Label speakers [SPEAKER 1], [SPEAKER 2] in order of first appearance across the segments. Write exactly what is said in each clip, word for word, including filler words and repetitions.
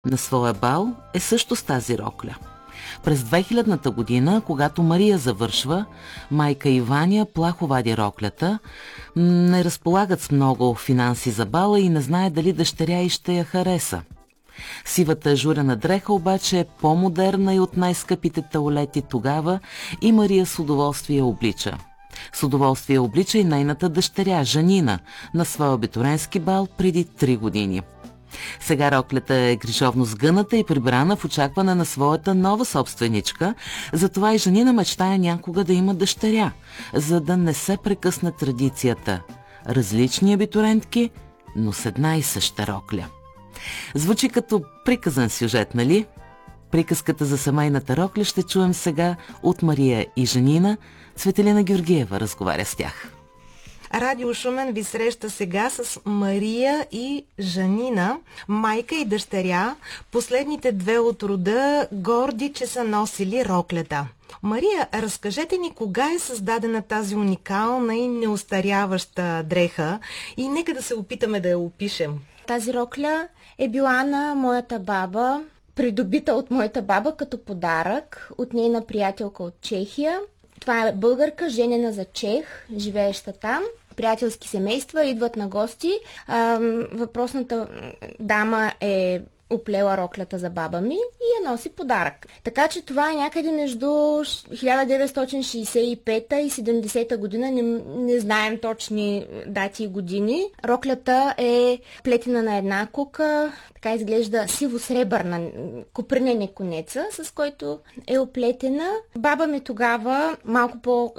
[SPEAKER 1] на своя бал е също с тази рокля. През две хилядната година, когато Мария завършва, майка и Ваня плахо вади роклята, не разполагат с много финанси за бала и не знае дали дъщеря и ще я хареса. Сивата журена дреха обаче е по-модерна и от най-скъпите таулети тогава и Мария с удоволствие облича. С удоволствие облича и нейната дъщеря Жанина на своя абитуренски бал преди три години. Сега роклята е грижовно сгъната и прибрана в очакване на своята нова собственичка, затова и Жанина мечтае някога да има дъщеря, за да не се прекъсне традицията. Различни абитурентки, но с една и съща рокля. Звучи като приказен сюжет, нали? Приказката за семейната рокля ще чуем сега от Мария и Жанина. Цветелина Георгиева разговаря с тях.
[SPEAKER 2] Радио Шумен ви среща сега с Мария и Жанина, майка и дъщеря, последните две от рода, горди, че са носили роклята. Мария, разкажете ни кога е създадена тази уникална и неостаряваща дреха и нека да се опитаме да я опишем.
[SPEAKER 3] Тази рокля е била на моята баба, придобита от моята баба като подарък от нейна приятелка от Чехия. Това е българка, женена за чех, живееща там. Приятелски семейства идват на гости. А, въпросната дама е оплела роклята за баба ми и я носи подарък. Така че това е някъде между хиляда деветстотин шейсет и пета и седемдесета година, не, не знаем точни дати и години. Роклята е плетена на една кука, така изглежда сиво-сребърна, копринен конеца, с който е оплетена. Баба ми тогава малко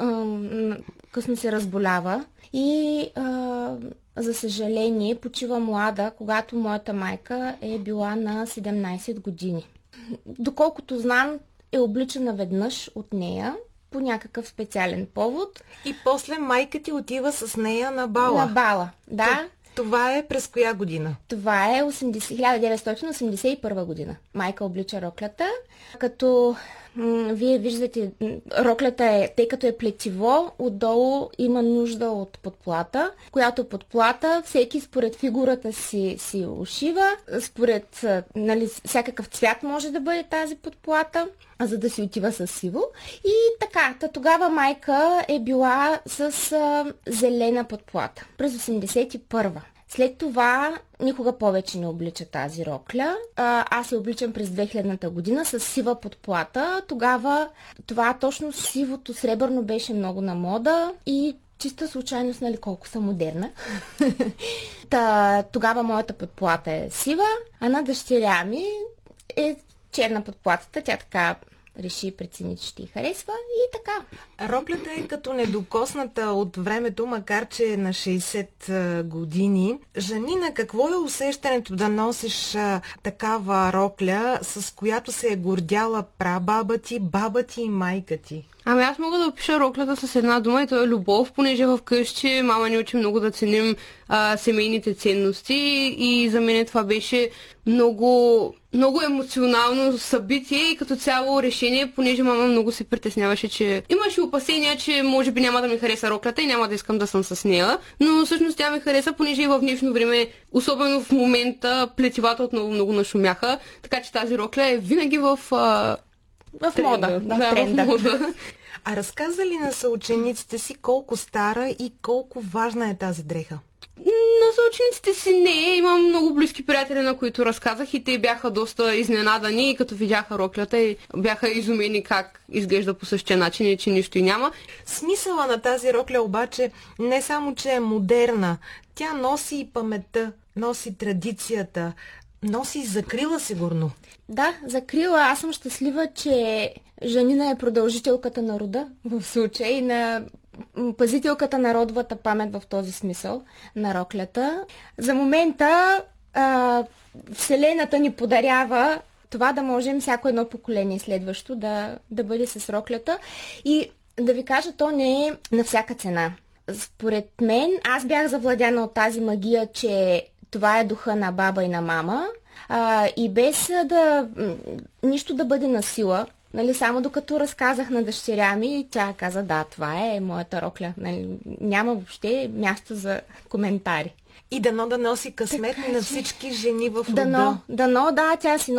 [SPEAKER 3] по-късно се разболява и а, за съжаление почива млада, когато моята майка е била на седемнайсет години. Доколкото знам, е обличана веднъж от нея по някакъв специален повод.
[SPEAKER 2] И после майка ти отива с нея на бала.
[SPEAKER 3] На бала, да.
[SPEAKER 2] Това е през коя година?
[SPEAKER 3] Това е хиляда деветстотин осемдесет и първа година. Майка облича роклята, като м- вие виждате, роклята е, тъй като е плетиво, отдолу има нужда от подплата, която подплата всеки според фигурата си, си ушива, според, нали, всякакъв цвят може да бъде тази подплата, за да си отива с сиво. И така, тогава майка е била с а, зелена подплата. През осемдесет и първа. След това никога повече не облича тази рокля. А, аз се обличам през две хилядната година с сива подплата. Тогава това точно сивото сребърно беше много на мода и чиста случайност, нали, колко съм модерна. Та, тогава моята подплата е сива, а на дъщеря ми е черна подплатата. Тя така реши, прецени, че ще й харесва и така.
[SPEAKER 2] Роклята е като недокосната от времето, макар че е на шейсет години. Жанина, какво е усещането да носиш а, такава рокля, с която се е гордяла прабаба ти, баба ти и майка ти?
[SPEAKER 4] Ами аз мога да опиша роклята с една дума и то е любов, понеже вкъщи мама ни учи много да ценим а, семейните ценности и за мен това беше много, много емоционално събитие и като цяло решение, понеже мама много се притесняваше, че имаше опасения, че може би няма да ми хареса роклята и няма да искам да съм с нея, но всъщност тя ми хареса, понеже и в днешно време, особено в момента, плетивата отново много нашумяха, така че тази рокля е винаги в... А...
[SPEAKER 3] В мода, да, да, тренда.
[SPEAKER 4] В мода.
[SPEAKER 2] А разказа ли на съучениците си колко стара и колко важна е тази дреха?
[SPEAKER 4] На съучениците си не. Имам много близки приятели, на които разказах и те бяха доста изненадани и като видяха роклята и бяха изумени как изглежда по същия начин и че нищо и няма.
[SPEAKER 2] Смисъла на тази рокля обаче не само, че е модерна, тя носи и паметта, носи традицията, носи и закрила сигурно.
[SPEAKER 3] Да, закрила. Аз съм щастлива, че Жанина е продължителката на рода, в случай на пазителката на родовата памет в този смисъл на роклята. За момента а, Вселената ни подарява това да можем всяко едно поколение следващо да, да бъде с роклята. И да ви кажа, то не е на всяка цена. Според мен, аз бях завладяна от тази магия, че това е духа на баба и на мама. А, и без да нищо да бъде на сила, нали, само докато разказах на дъщеря ми, тя каза, да, това е моята рокля. Нали, няма въобще място за коментари.
[SPEAKER 2] И дано да носи късмет на всички жени в рода.
[SPEAKER 3] Дано, дано, да, тя си